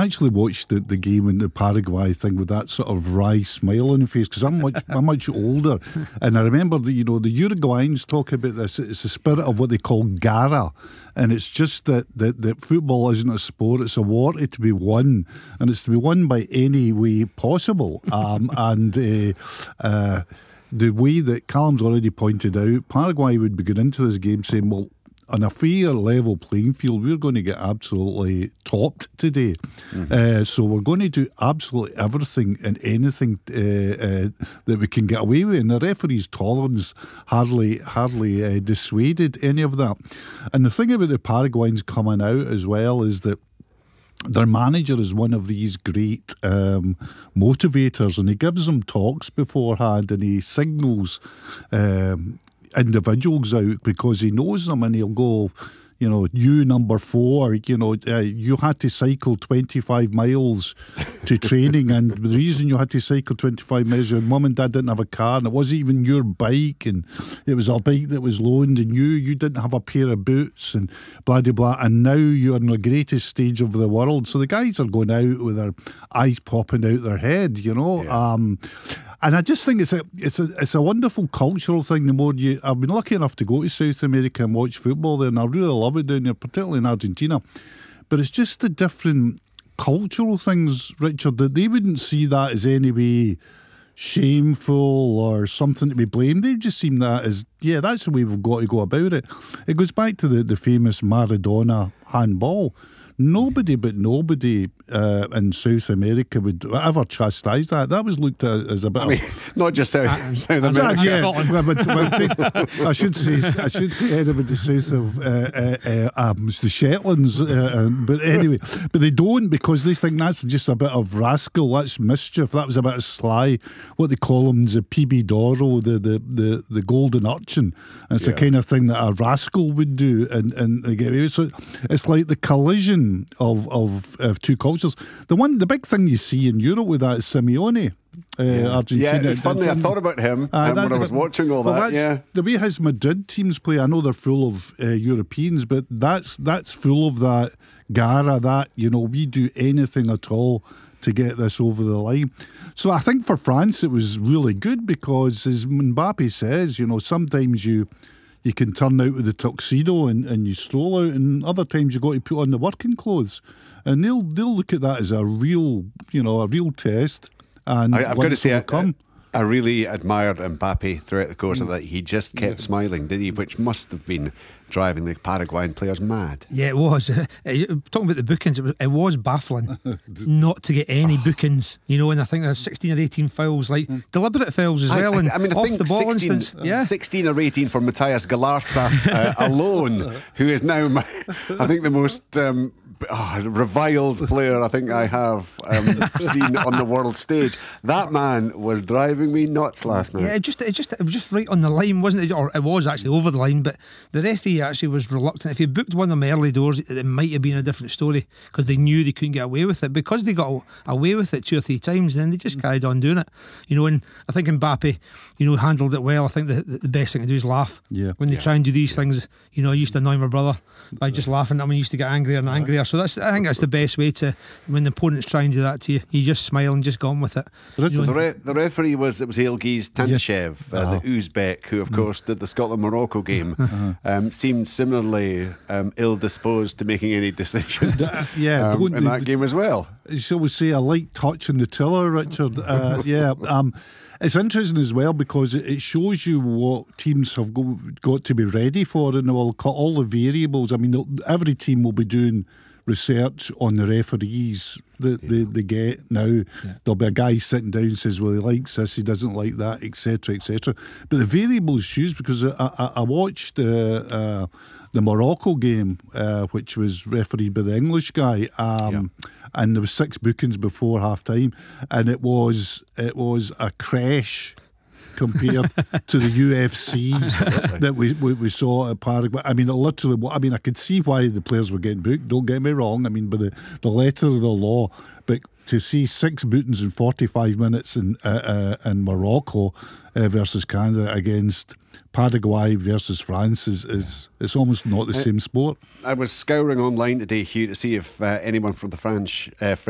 I actually watched the game in the Paraguay thing with that sort of wry smile on the face, because I'm much older, and I remember the Uruguayans talk about this. It's the spirit of what they call garra, and it's just that football isn't a sport; it's a war to be won, and it's to be won by any way possible. The way that Callum's already pointed out, Paraguay would be going into this game saying, well, on a fair level playing field, we're going to get absolutely topped today. So we're going to do absolutely everything and anything that we can get away with. And the referee's tolerance hardly dissuaded any of that. And the thing about the Paraguayans coming out as well is that their manager is one of these great motivators, and he gives them talks beforehand, and he signals individuals out because he knows them, and he'll go, you number 4, you had to cycle 25 miles to training, and the reason you had to cycle 25 miles, your mum and dad didn't have a car, and it wasn't even your bike, and it was a bike that was loaned, and you didn't have a pair of boots, and blah blah blah, and now you're in the greatest stage of the world. So the guys are going out with their eyes popping out their head, Yeah. And I just think it's a wonderful cultural thing. I've been lucky enough to go to South America and watch football there, and I really love it down there, particularly in Argentina. But it's just the different cultural things, Richard, that they wouldn't see that as any way shameful or something to be blamed. They just seem that as, that's the way we've got to go about it. It goes back to the famous Maradona handball. Nobody in South America would ever chastise that. That was looked at as a bit of... Not just South America. I should say anybody south of the Shetlands. But anyway, but they don't, because they think that's just a bit of rascal, that's mischief, that was a bit of sly. What they call them is a PB Doro, the golden urchin. And it's the kind of thing that a rascal would do. And they get away. So it's like the collision of two cultures. The big thing you see in Europe with that is Simeone, Argentina. Yeah, it's funny. I thought about him when I was watching all that. The way his Madrid teams play, I know they're full of Europeans, but that's full of that gara, that, we do anything at all to get this over the line. So I think for France it was really good, because as Mbappe says, sometimes you can turn out with the tuxedo and you stroll out, and other times you've got to put on the working clothes. And they'll look at that as a real test. And I've got to say, I really admired Mbappe throughout the course of that. He just kept smiling, didn't he? Which must have been driving the Paraguayan players mad. Yeah, it was. Talking about the bookings, it was baffling not to get any bookings, and I think there's 16 or 18 fouls, like deliberate fouls as well. I mean, I off think the ball 16 or 18 for Matthias Galarza alone, who is now, I think, the most reviled player I think I have seen on the world stage. That man was driving me nuts last night. Yeah, it was just right on the line, wasn't it? Or it was actually over the line, but the referee actually was reluctant. If he booked one of them early doors, it might have been a different story, because they knew they couldn't get away with it. Because they got away with it 2 or 3 times, then they just carried on doing it. And I think Mbappe, handled it well. I think the best thing to do is laugh. Yeah. When they try and do these things, I used to annoy my brother by just laughing at him. He used to get angrier and angrier. So I think that's the best way to, when the opponent's trying to do that to you, you just smile and just go on with it. The referee was Ilgiz Tantashev, the Uzbek, who of course did the Scotland-Morocco game. Seemed similarly ill-disposed to making any decisions in that game as well. Shall we say a light touch on the tiller, Richard? It's interesting as well, because it shows you what teams have got to be ready for, and all the variables. I mean, every team will be doing research on the referees that they get now. Yeah. There'll be a guy sitting down and says, well, he likes this, he doesn't like that, etc, etc. But the variables used, because I watched the Morocco game, which was refereed by the English guy, and there was 6 bookings before half time, and it was a crash compared to the UFC that we saw at Paraguay. I mean, I could see why the players were getting booked, don't get me wrong, I mean, by the letter of the law, but to see 6 bookings in 45 minutes in Morocco versus Canada against Paraguay versus France is it's almost not the same sport. I was scouring online today, Hugh, to see if anyone from the French